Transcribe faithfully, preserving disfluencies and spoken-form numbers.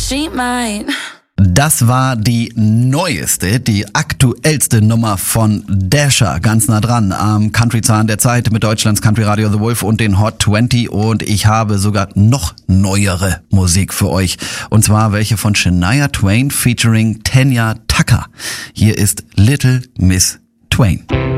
she might. Das war die neueste, die aktuellste Nummer von Dasher, ganz nah dran am Country-Zahn der Zeit mit Deutschlands Country-Radio The Wolf und den Hot zwanzig, und ich habe sogar noch neuere Musik für euch, und zwar welche von Shania Twain featuring Tanya Tucker. Hier ist Little Miss Twain.